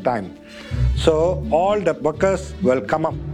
that time. So all the workers will come up.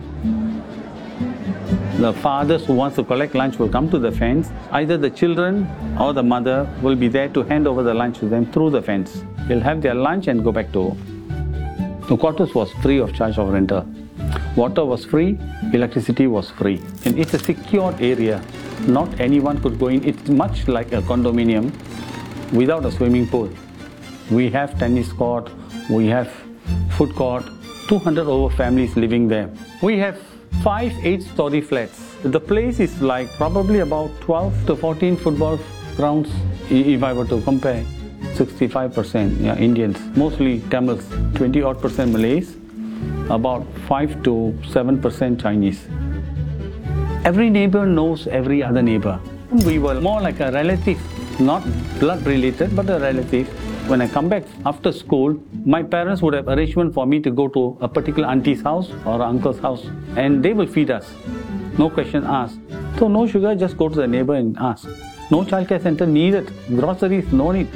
The fathers who wants to collect lunch will come to the fence. Either the children or the mother will be there to hand over the lunch to them through the fence. They'll have their lunch and go back to home. The quarters was free of charge of rental. Water was free, electricity was free. And it's a secured area. Not anyone could go in. It's much like a condominium without a swimming pool. We have tennis court, we have food court, 200 over families living there. We have 5 8-story flats. The place is like probably about 12 to 14 football grounds if I were to compare. 65% Indians, mostly Tamils, 20% Malays, about 5 to 7% Chinese. Every neighbor knows every other neighbor. We were more like a relative, not blood related, but a relative. When I come back after school, my parents would have arrangement for me to go to a particular auntie's house or uncle's house, and they will feed us. No question asked. So no sugar, just go to the neighbor and ask. No childcare center needed. Groceries, no need.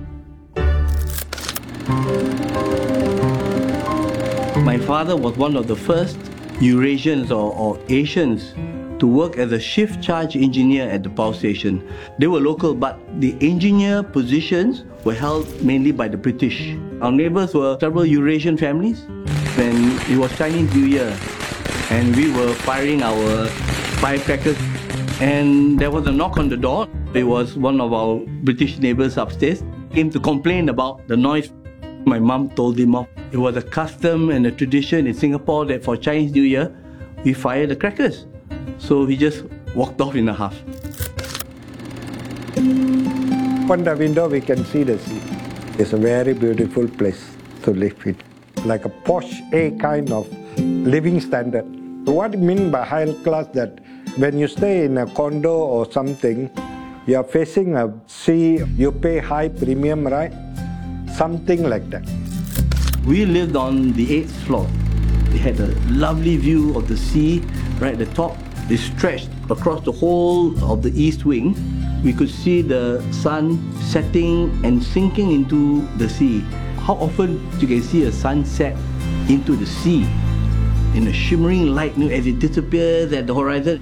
My father was one of the first Eurasians or Asians to work as a shift charge engineer at the power station. They were local, but the engineer positions were held mainly by the British. Our neighbors were several Eurasian families. When it was Chinese New Year and we were firing our firecrackers, and there was a knock on the door. It was one of our British neighbors upstairs, came to complain about the noise. My mum told him off. It was a custom and a tradition in Singapore that for Chinese New Year, we fire the crackers. So he just walked off in a huff. From the window we can see the sea. It's a very beautiful place to live in. Like a posh A kind of living standard. What I mean by high class, that when you stay in a condo or something, you are facing a sea, you pay high premium, right? Something like that. We lived on the 8th floor. We had a lovely view of the sea right at the top. It stretched across the whole of the east wing. We could see the sun setting and sinking into the sea. How often you can see a sunset into the sea in a shimmering light as it disappears at the horizon.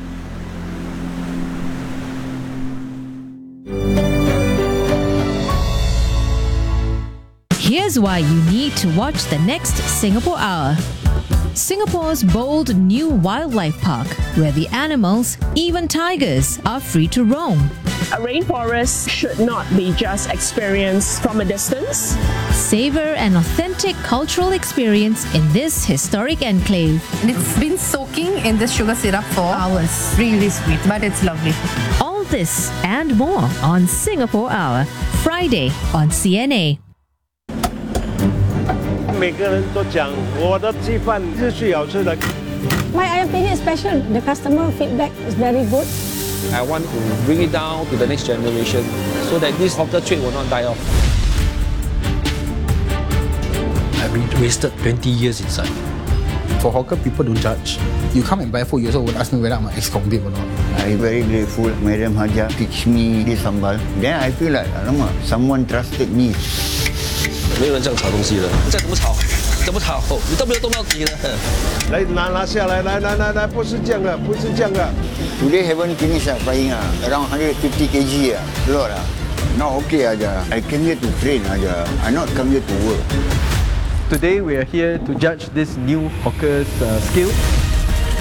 Here's why you need to watch the next Singapore Hour. Singapore's bold new wildlife park, where the animals, even tigers, are free to roam. A rainforest should not be just experienced from a distance. Savor an authentic cultural experience in this historic enclave. And it's been soaking in this sugar syrup for hours. Really sweet, but it's lovely. All this and more on Singapore Hour, Friday on CNA. 每个人都讲我的鸡饭是最好吃的。 My ayam penyet is special. The customer feedback is very good. I want to bring it down to the next generation so that this hawker trade will not die off. I've been wasted 20 years inside. For hawker, people don't judge. You come and buy food, you also would ask me whether I'm an ex-convict or not. I'm very grateful. Madam Haja teach me this sambal. Then I feel like, alamak, someone trusted me. 没有人这样炒东西的，再怎么炒，怎么炒，你都没有动到底的。 来拿下来，来，不是这样的，不是这样的。 Today haven't finished frying around 150 kg lot Not okay aja. I came here to train aja. I not come here to work. Today we are here to judge this new hawker's skill.